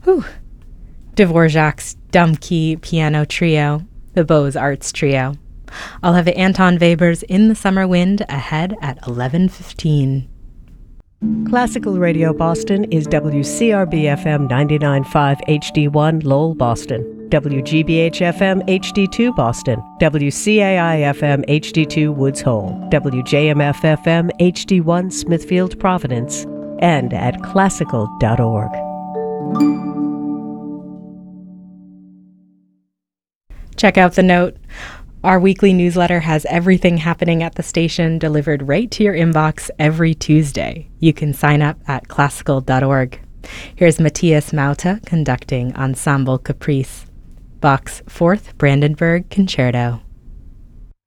Whew. Dvorak's Dumb Key Piano Trio, the Beaux Arts Trio. I'll have Anton Weber's In the Summer Wind ahead at 11:15. Classical Radio Boston is WCRB-FM 99.5 HD1 Lowell, Boston, WGBH-FM HD2 Boston, WCAI-FM HD2 Woods Hole, WJMF-FM HD1 Smithfield, Providence, and at classical.org. Check out The Note. Our weekly newsletter has everything happening at the station delivered right to your inbox every Tuesday. You can sign up at classical.org. Here's Matthias Mauta conducting Ensemble Caprice, Bach's Fourth Brandenburg Concerto.